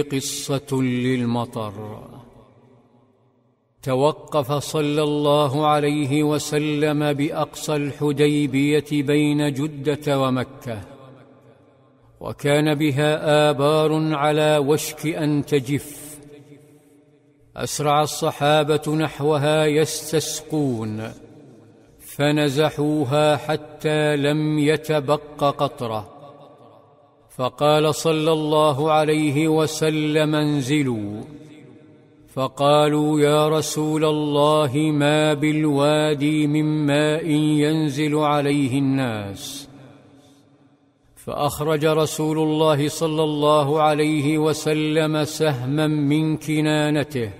قصة للمطر. توقف صلى الله عليه وسلم بأقصى الحديبية بين جدة ومكة، وكان بها آبار على وشك أن تجف. أسرع الصحابة نحوها يستسقون، فنزحوها حتى لم يتبق قطرة، فقال صلى الله عليه وسلم: انزلوا. فقالوا: يا رسول الله، ما بالوادي من ماء ينزل عليه الناس؟ فأخرج رسول الله صلى الله عليه وسلم سهما من كنانته،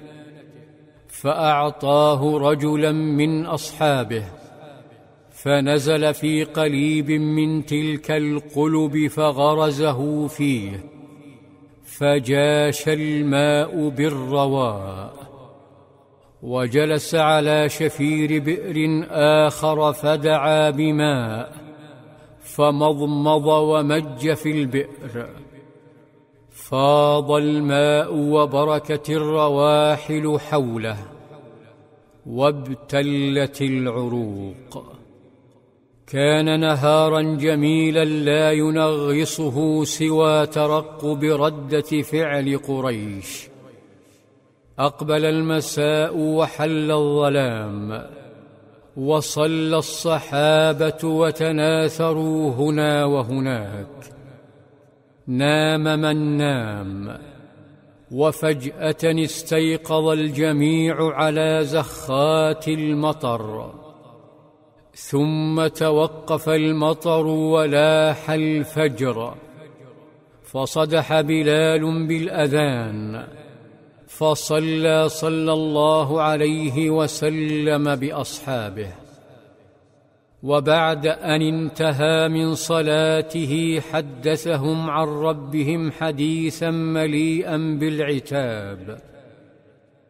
فأعطاه رجلا من أصحابه، فنزل في قليب من تلك القلب فغرزه فيه، فجاش الماء بالرواء. وجلس على شفير بئر آخر فدعا بماء، فمضمض ومج في البئر، فاض الماء وبركت الرواحل حوله، وابتلت العروق. كان نهارا جميلا لا ينغصه سوى ترقب ردة فعل قريش. أقبل المساء وحل الظلام، وصلى الصحابة وتناثروا هنا وهناك. نام من نام، وفجأة استيقظ الجميع على زخات المطر، ثم توقف المطر ولاح الفجر، فصدح بلال بالأذان، فصلى صلى الله عليه وسلم بأصحابه. وبعد أن انتهى من صلاته حدثهم عن ربهم حديثا مليئا بالعتاب.